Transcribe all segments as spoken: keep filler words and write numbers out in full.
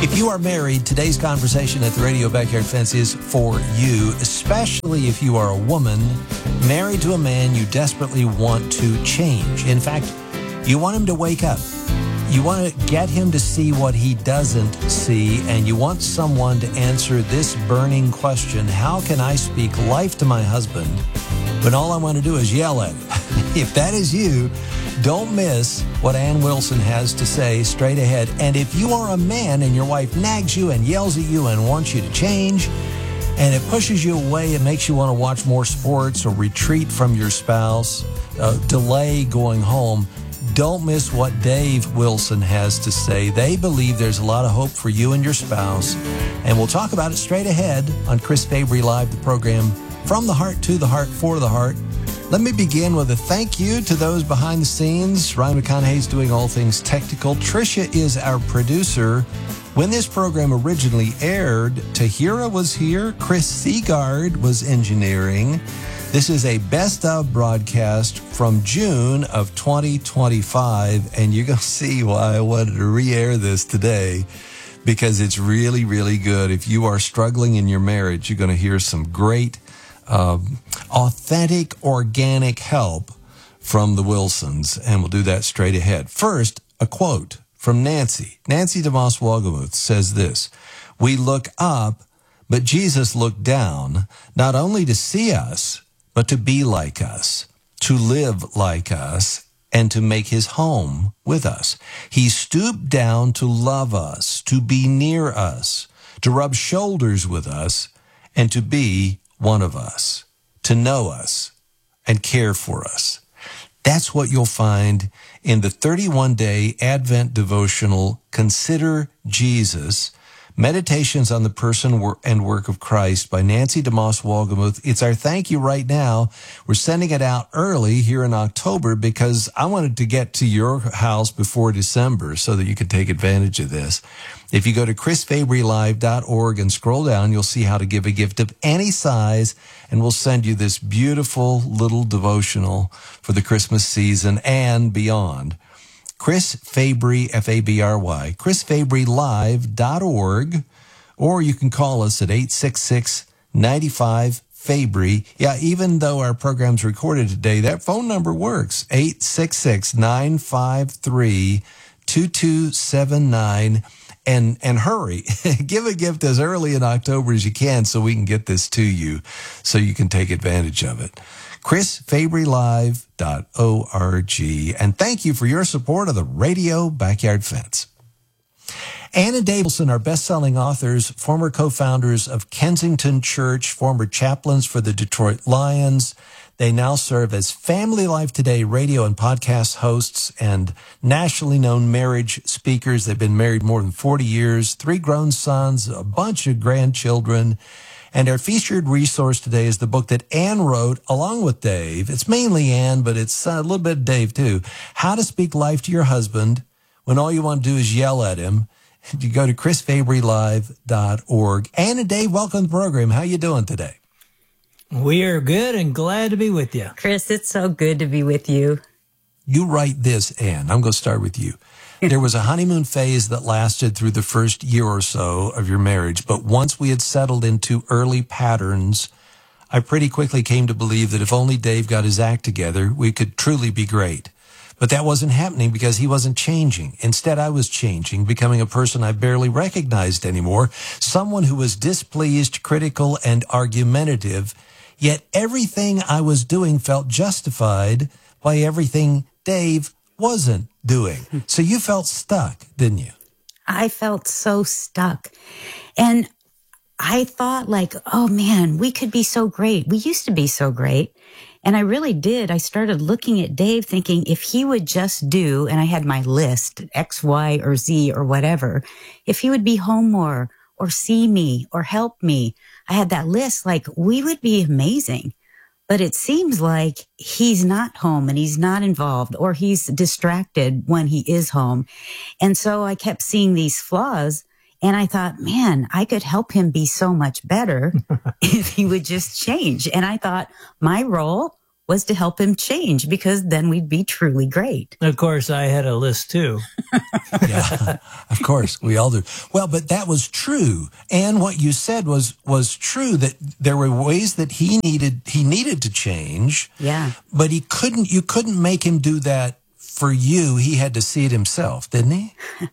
If you are married, today's conversation at the Radio Backyard Fence is for you, especially if you are a woman married to a man you desperately want to change. In fact, you want him to wake up. You want to get him to see what he doesn't see, and you want someone to answer this burning question: how can I speak life to my husband when all I want to do is yell at him? If that is you, don't miss what Ann Wilson has to say straight ahead. And if you are a man and your wife nags you and yells at you and wants you to change, and it pushes you away, it makes you want to watch more sports or retreat from your spouse, uh, delay going home, don't miss what Dave Wilson has to say. They believe there's a lot of hope for you and your spouse. And we'll talk about it straight ahead on Chris Fabry Live, the program from the heart to the heart for the heart. Let me begin with a thank you to those behind the scenes. Ryan McConaughey's doing all things technical. Tricia is our producer. When this program originally aired, Tahira was here. Chris Seagard was engineering. This is a best of broadcast from June of twenty twenty-five, and you're going to see why I wanted to re-air this today, because it's really, really good. If you are struggling in your marriage, you're going to hear some great, um, authentic, organic help from the Wilsons, and we'll do that straight ahead. First, a quote from Nancy. Nancy DeMoss Wolgemuth says this: "We look up, but Jesus looked down, not only to see us, but to be like us, to live like us, and to make his home with us. He stooped down to love us, to be near us, to rub shoulders with us, and to be one of us, to know us and care for us." That's what you'll find in the thirty-one day Advent devotional, Consider Jesus, Meditations on the Person and Work of Christ by Nancy DeMoss Wolgemuth. It's our thank you right now. We're sending it out early here in October because I wanted to get to your house before December so that you could take advantage of this. If you go to chris fabry live dot org and scroll down, you'll see how to give a gift of any size, and we'll send you this beautiful little devotional for the Christmas season and beyond. Chris Fabry, F A B R Y, chris fabry live dot org, or you can call us at eight six six, nine five, Fabry. Yeah, even though our program's recorded today, that phone number works, eight six six, nine five three, two two seven nine. And and hurry, give a gift as early in October as you can so we can get this to you so you can take advantage of it. chris fabry live dot org. And thank you for your support of the Radio Backyard Fence. Ann and Dave Wilson are best-selling authors, former co-founders of Kensington Church, former chaplains for the Detroit Lions. They now serve as Family Life Today radio and podcast hosts and nationally known marriage speakers. They've been married more than forty years, three grown sons, a bunch of grandchildren. And our featured resource today is the book that Ann wrote along with Dave. It's mainly Ann, but it's a little bit of Dave too. How to Speak Life to Your Husband when all you want to do is yell at him. You go to chris fabry live dot org. Ann and Dave, welcome to the program. How you doing today? We are good and glad to be with you. Chris, it's so good to be with you. You write this, Ann. I'm going to start with you. There was a honeymoon phase that lasted through the first year or so of your marriage, but once we had settled into early patterns, I pretty quickly came to believe that if only Dave got his act together, we could truly be great. But that wasn't happening because he wasn't changing. Instead, I was changing, becoming a person I barely recognized anymore, someone who was displeased, critical, and argumentative. Yet everything I was doing felt justified by everything Dave wasn't doing. So you felt stuck, didn't you? I felt so stuck. And I thought like, oh man, we could be so great. We used to be so great. And I really did. I started looking at Dave thinking if he would just do, and I had my list, X, Y, or Z, or whatever, if he would be home more, or see me, or help me. I had that list, like, we would be amazing. But it seems like he's not home and he's not involved, or he's distracted when he is home. And so I kept seeing these flaws, and I thought, man, I could help him be so much better if he would just change. And I thought my role was to help him change, because then we'd be truly great. Of course, I had a list too. Yeah, of course, we all do. Well, but that was true. And what you said was was true, that there were ways that he needed he needed to change. Yeah. But he couldn't you couldn't make him do that for you. He had to see it himself, didn't he?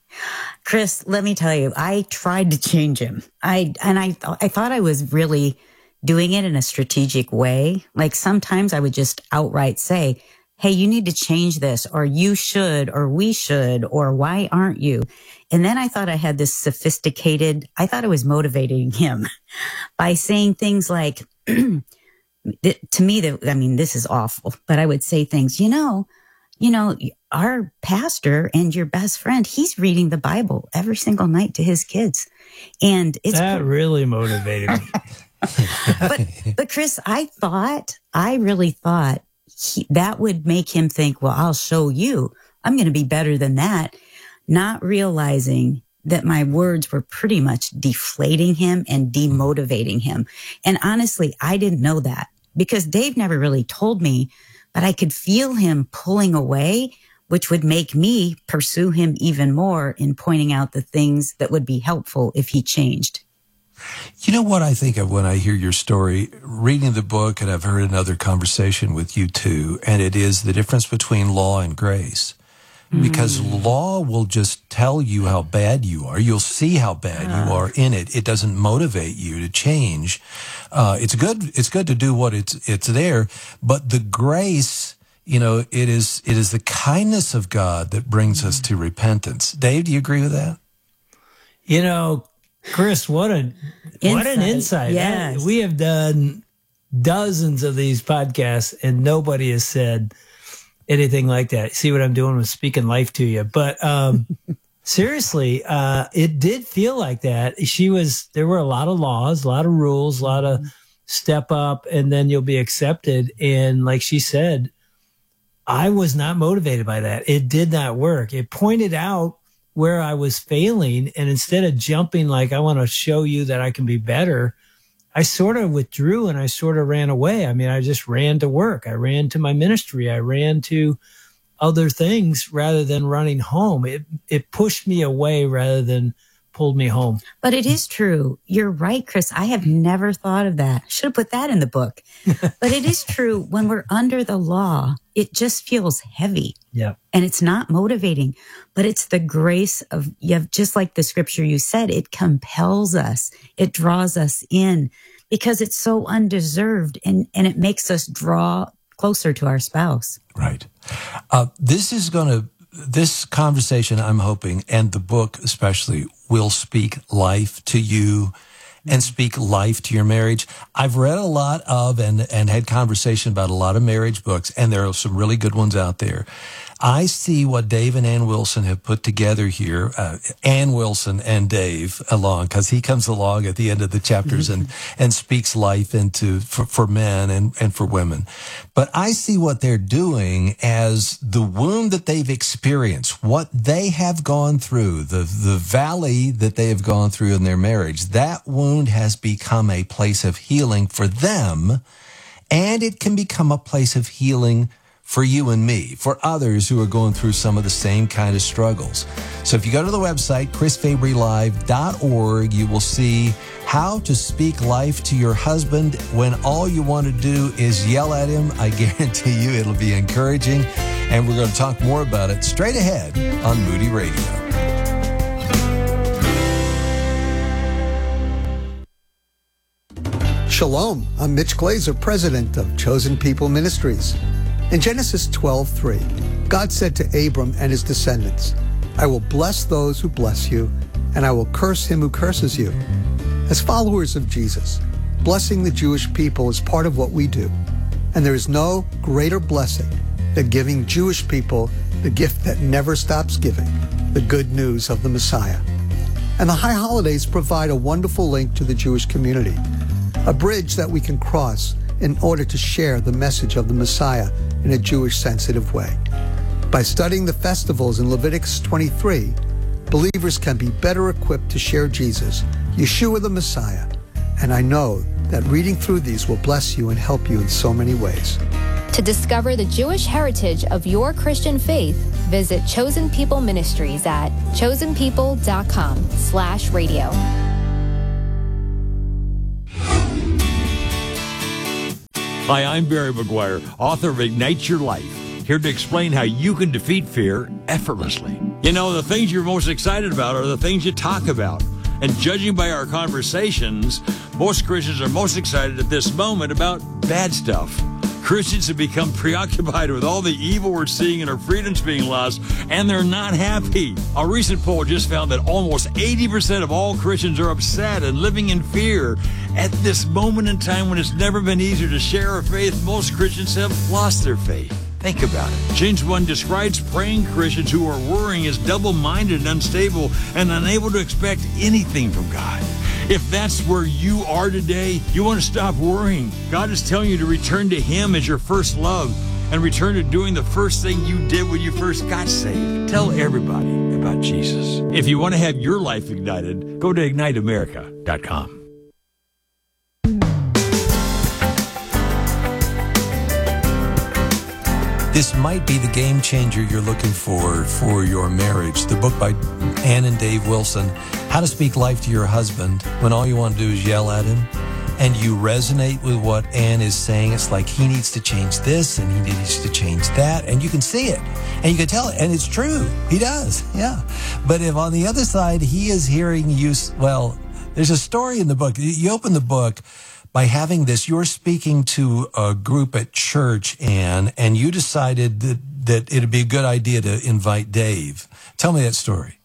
Chris, let me tell you, I tried to change him. I and I th- I thought I was really doing it in a strategic way. Like sometimes I would just outright say, hey, you need to change this, or you should, or we should, or why aren't you? And then I thought I had this sophisticated, I thought I was motivating him by saying things like, to me, that I mean, this is awful, but I would say things, you know, you know, our pastor and your best friend, he's reading the Bible every single night to his kids. And it's that really motivated me. but, but Chris, I thought, I really thought he, that would make him think, well, I'll show you. I'm going to be better than that. Not realizing that my words were pretty much deflating him and demotivating him. And honestly, I didn't know that because Dave never really told me, but I could feel him pulling away, which would make me pursue him even more in pointing out the things that would be helpful if he changed. You know what I think of when I hear your story, reading the book, and I've heard another conversation with you too, and it is the difference between law and grace. Because mm. law will just tell you how bad you are. You'll see how bad uh. you are in it. It doesn't motivate you to change. Uh, it's good. It's good to do what it's it's there. But the grace, you know, it is it is the kindness of God that brings mm. us to repentance. Dave, do you agree with that? You know, Chris, what a insight. what an insight! Yes. That, we have done dozens of these podcasts, and nobody has said anything like that. See what I'm doing with speaking life to you. But um, seriously, uh, it did feel like that. She was, there were a lot of laws, a lot of rules, a lot of step up, and then you'll be accepted. And like she said, I was not motivated by that. It did not work. It pointed out where I was failing. And instead of jumping like, I want to show you that I can be better, I sort of withdrew and I sort of ran away. I mean, I just ran to work. I ran to my ministry. I ran to other things rather than running home. It it pushed me away rather than pulled me home. But it is true. You're right, Chris. I have never thought of that. Should have put that in the book. But it is true. When we're under the law, it just feels heavy. Yeah. And it's not motivating, but it's the grace of, you have, just like the scripture you said, it compels us. It draws us in because it's so undeserved, and, and it makes us draw closer to our spouse. Right. Uh, this is going to, this conversation, I'm hoping, and the book especially, will speak life to you and speak life to your marriage. I've read a lot of and, and had conversation about a lot of marriage books, and there are some really good ones out there. I see what Dave and Ann Wilson have put together here, uh, Ann Wilson and Dave along, because he comes along at the end of the chapters and, and speaks life into for, for men and, and for women. But I see what they're doing as the wound that they've experienced, what they have gone through, the, the valley that they have gone through in their marriage. That wound has become a place of healing for them, and it can become a place of healing for you and me, for others who are going through some of the same kind of struggles. So if you go to the website, chris fabry live dot org, you will see how to speak life to your husband when all you want to do is yell at him. I guarantee you it'll be encouraging. And we're going to talk more about it straight ahead on Moody Radio. Shalom, I'm Mitch Glazer, president of Chosen People Ministries. In Genesis twelve three, God said to Abram and his descendants, I will bless those who bless you, and I will curse him who curses you. As followers of Jesus, blessing the Jewish people is part of what we do. And there is no greater blessing than giving Jewish people the gift that never stops giving, the good news of the Messiah. And the high holidays provide a wonderful link to the Jewish community, a bridge that we can cross in order to share the message of the Messiah in a Jewish-sensitive way. By studying the festivals in Leviticus twenty-three, believers can be better equipped to share Jesus, Yeshua the Messiah, and I know that reading through these will bless you and help you in so many ways. To discover the Jewish heritage of your Christian faith, visit Chosen People Ministries at chosenpeople.com slash radio. Hi, I'm Barry McGuire, author of Ignite Your Life, here to explain how you can defeat fear effortlessly. You know, the things you're most excited about are the things you talk about. And judging by our conversations, most Christians are most excited at this moment about bad stuff. Christians have become preoccupied with all the evil we're seeing and our freedoms being lost, and they're not happy. A recent poll just found that almost eighty percent of all Christians are upset and living in fear. At this moment in time when it's never been easier to share our faith, most Christians have lost their faith. Think about it. James one describes praying Christians who are worrying as double-minded and unstable and unable to expect anything from God. If that's where you are today, you want to stop worrying. God is telling you to return to Him as your first love and return to doing the first thing you did when you first got saved. Tell everybody about Jesus. If you want to have your life ignited, go to ignite america dot com. This might be the game changer you're looking for for your marriage. The book by Ann and Dave Wilson, How to Speak Life to Your Husband When All You Want to Do Is Yell at Him. And you resonate with what Ann is saying. It's like he needs to change this and he needs to change that. And you can see it. And you can tell it. And it's true. He does. Yeah. But if on the other side, he is hearing you, well, there's a story in the book. You open the book by having this, you're speaking to a group at church, Ann, and you decided that, that it'd be a good idea to invite Dave. Tell me that story.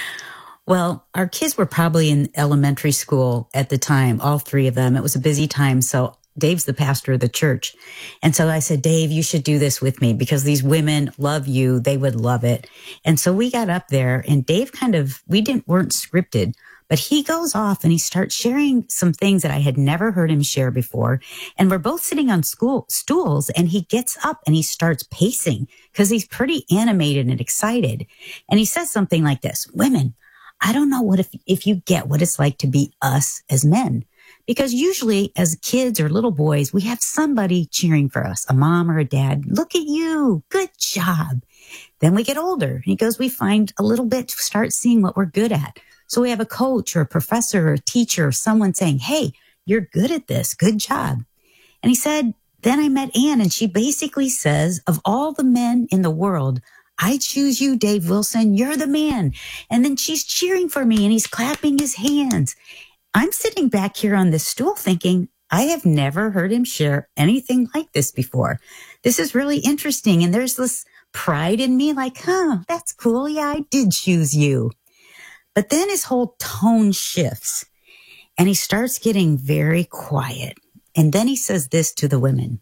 Well, our kids were probably in elementary school at the time, all three of them. It was a busy time, so Dave's the pastor of the church. And so I said, Dave, you should do this with me because these women love you. They would love it. And so we got up there, and Dave kind of, we didn't weren't scripted. But he goes off and he starts sharing some things that I had never heard him share before. And we're both sitting on school stools, and he gets up and he starts pacing because he's pretty animated and excited. And he says something like this: women, I don't know what if, if you get what it's like to be us as men. Because usually as kids or little boys, we have somebody cheering for us, a mom or a dad. Look at you. Good job. Then we get older. And he goes, we find a little bit to start seeing what we're good at. So we have a coach or a professor or a teacher or someone saying, hey, you're good at this. Good job. And he said, then I met Ann, and she basically says, of all the men in the world, I choose you, Dave Wilson. You're the man. And then she's cheering for me and he's clapping his hands. I'm sitting back here on this stool thinking, I have never heard him share anything like this before. This is really interesting. And there's this pride in me like, huh, that's cool. Yeah, I did choose you. But then his whole tone shifts and he starts getting very quiet. And then he says this to the women.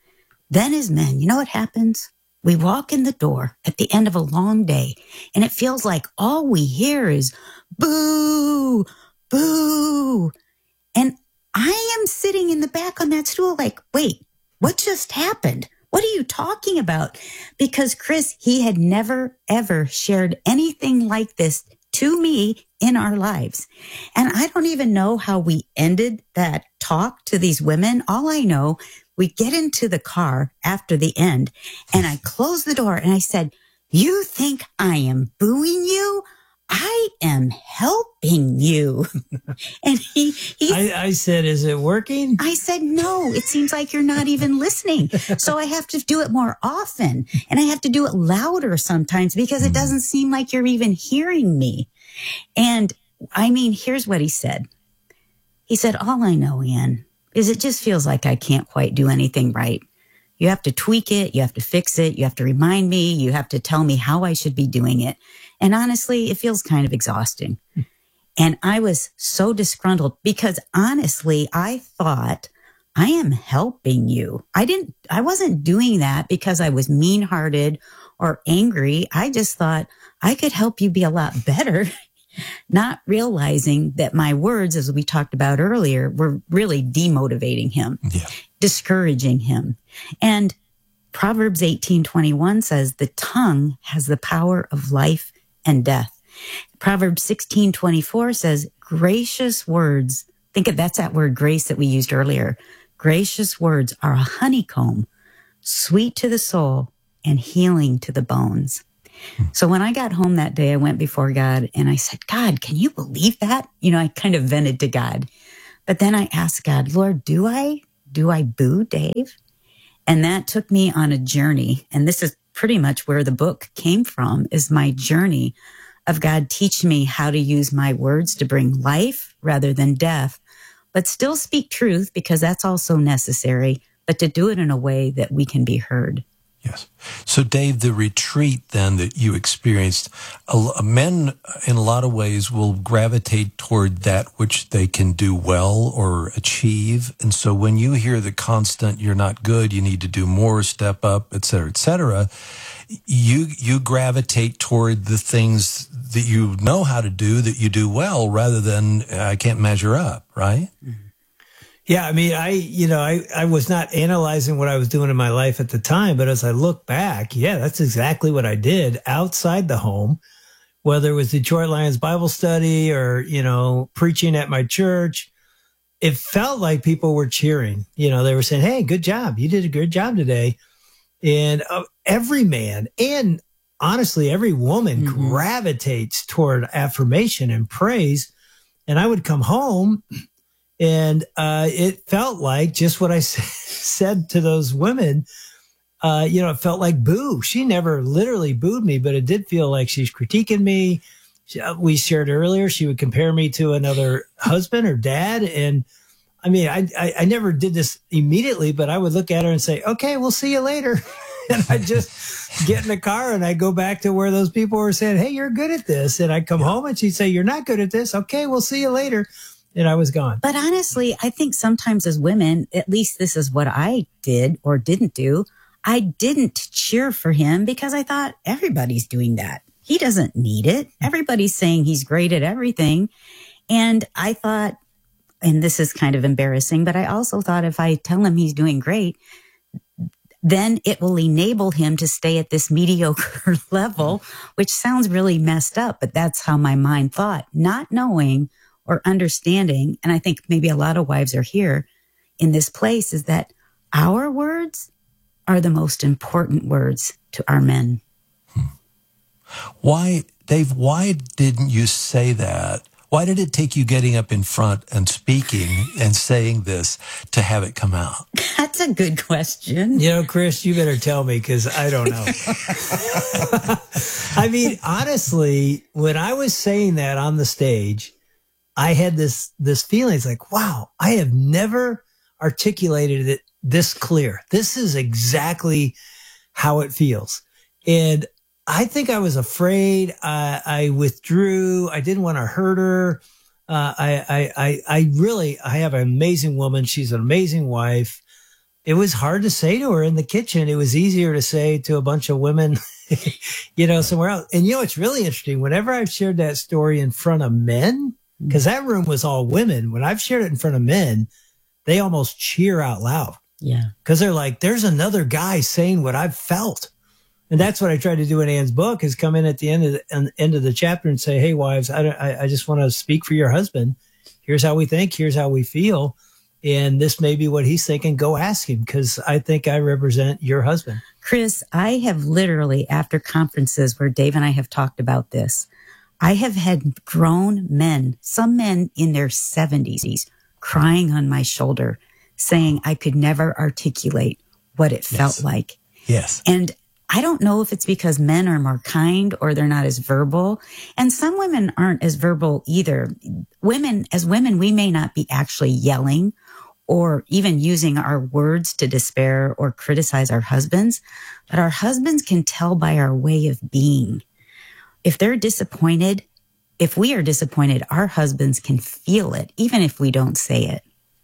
Then as men, you know what happens? We walk in the door at the end of a long day, and it feels like all we hear is boo, boo. And I am sitting in the back on that stool like, wait, what just happened? What are you talking about? Because Chris, he had never, ever shared anything like this to me in our lives. And I don't even know how we ended that talk to these women. All I know, we get into the car after the end, and I close the door and I said, you think I am booing you? I am helping you. And he, he I, I said, is it working? I said, no, it seems like you're not even listening. So I have to do it more often, and I have to do it louder sometimes because it doesn't seem like you're even hearing me. And I mean, here's what he said. He said, all I know, Ann, is it just feels like I can't quite do anything right. You have to tweak it. You have to fix it. You have to remind me. You have to tell me how I should be doing it. And honestly, it feels kind of exhausting. And I was so disgruntled because honestly, I thought I am helping you. I didn't, I wasn't doing that because I was mean-hearted or angry. I just thought I could help you be a lot better. Not realizing that my words, as we talked about earlier, were really demotivating him, yeah. discouraging him. And Proverbs eighteen twenty-one says, the tongue has the power of life and death. Proverbs sixteen twenty-four says, gracious words. Think of that's that word grace that we used earlier. Gracious words are a honeycomb, sweet to the soul and healing to the bones. So when I got home that day, I went before God and I said, God, can you believe that? You know, I kind of vented to God. But then I asked God, Lord, do I, do I boo Dave? And that took me on a journey. And this is pretty much where the book came from, is my journey of God teaching me how to use my words to bring life rather than death, but still speak truth because that's also necessary, but to do it in a way that we can be heard. Yes. So, Dave, the retreat then that you experienced, a, men in a lot of ways will gravitate toward that which they can do well or achieve. And so when you hear the constant, you're not good, you need to do more, step up, et cetera, et cetera, you, you gravitate toward the things that you know how to do, that you do well, rather than I can't measure up, right? Mm-hmm. Yeah, I mean, I, you know, I, I was not analyzing what I was doing in my life at the time, but as I look back, yeah, that's exactly what I did outside the home, whether it was Detroit Lions Bible study or, you know, preaching at my church. It felt like people were cheering. You know, they were saying, hey, good job. You did a good job today. And uh, every man and honestly, every woman mm-hmm. gravitates toward affirmation and praise. And I would come home and uh, it felt like just what I said to those women. Uh, you know, it felt like boo. She never literally booed me, but it did feel like she's critiquing me. She, uh, we shared earlier, she would compare me to another husband or dad. And I mean, I, I, I never did this immediately, but I would look at her and say, okay, we'll see you later. And I just get in the car and I go back to where those people were saying, hey, you're good at this. And I come home and she'd say, you're not good at this. Okay, we'll see you later. And I was gone. But honestly, I think sometimes as women, at least this is what I did or didn't do. I didn't cheer for him because I thought everybody's doing that. He doesn't need it. Everybody's saying he's great at everything. And I thought, and this is kind of embarrassing, but I also thought if I tell him he's doing great, then it will enable him to stay at this mediocre level, which sounds really messed up, but that's how my mind thought, not knowing or understanding, and I think maybe a lot of wives are here in this place, is that our words are the most important words to our men. Hmm. Why, Dave, why didn't you say that? Why did it take you getting up in front and speaking and saying this to have it come out? That's a good question. You know, Chris, you better tell me because I don't know. I mean, honestly, when I was saying that on the stage, I had this, this feeling. It's like, wow, I have never articulated it this clear. This is exactly how it feels. And I think I was afraid. I, I withdrew. I didn't want to hurt her. Uh, I, I, I, I really, I have an amazing woman. She's an amazing wife. It was hard to say to her in the kitchen. It was easier to say to a bunch of women, you know, somewhere else. And you know, it's really interesting. Whenever I've shared that story in front of men, because that room was all women. When I've shared it in front of men, they almost cheer out loud. Yeah. Because they're like, there's another guy saying what I've felt. And that's what I tried to do in Ann's book, is come in at the end of the, end of the chapter and say, hey, wives, I, I, I just want to speak for your husband. Here's how we think. Here's how we feel. And this may be what he's thinking. Go ask him, because I think I represent your husband. Chris, I have literally, after conferences where Dave and I have talked about this, I have had grown men, some men in their seventies, crying on my shoulder, saying I could never articulate what it felt yes. like. Yes. And I don't know if it's because men are more kind or they're not as verbal. And some women aren't as verbal either. Women, as women, we may not be actually yelling or even using our words to despair or criticize our husbands, but our husbands can tell by our way of being. If they're disappointed, if we are disappointed, our husbands can feel it, even if we don't say it.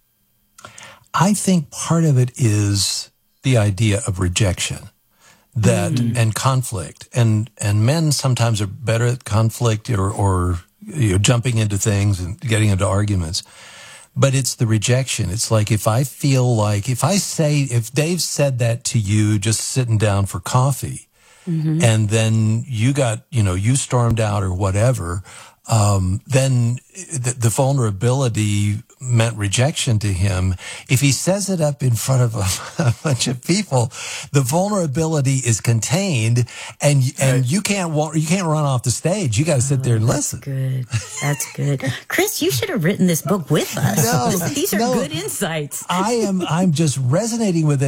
I think part of it is the idea of rejection that mm. and conflict. And and men sometimes are better at conflict or, or you know, jumping into things and getting into arguments. But it's the rejection. It's like if I feel like, if I say, if Dave said that to you just sitting down for coffee, mm-hmm. and then you got, you know, you stormed out or whatever, um, then the, the vulnerability meant rejection to him. If he says it up in front of a, a bunch of people, the vulnerability is contained, and and Right. you can't walk, you can't run off the stage. You got to sit Oh, there and that's listen. good. That's good. Chris, you should have written this book with us. No, These are no. good insights. I am I'm just resonating with it.